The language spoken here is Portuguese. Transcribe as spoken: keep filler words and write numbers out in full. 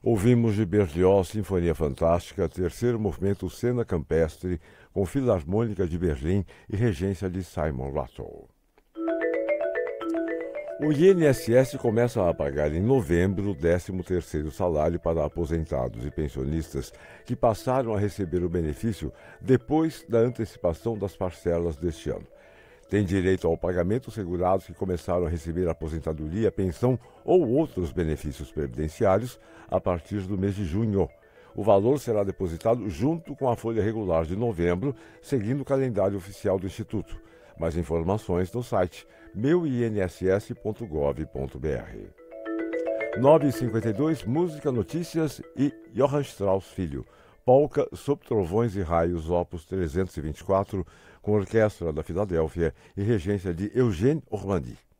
Ouvimos de Berlioz Sinfonia Fantástica, terceiro movimento Cena Campestre, com Filarmônica de Berlim e regência de Simon Rattle. O I N S S começa a pagar em novembro o décimo terceiro salário para aposentados e pensionistas que passaram a receber o benefício depois da antecipação das parcelas deste ano. Tem direito ao pagamento os segurados que começaram a receber aposentadoria, pensão ou outros benefícios previdenciários a partir do mês de junho. O valor será depositado junto com a folha regular de novembro, seguindo o calendário oficial do Instituto. Mais informações no site meu i n s s ponto gov ponto b r. nove e cinquenta e dois, Música, Notícias e Johann Strauss Filho. Polka sob trovões e raios, opus trezentos e vinte e quatro, com orquestra da Filadélfia e regência de Eugène Ormandy.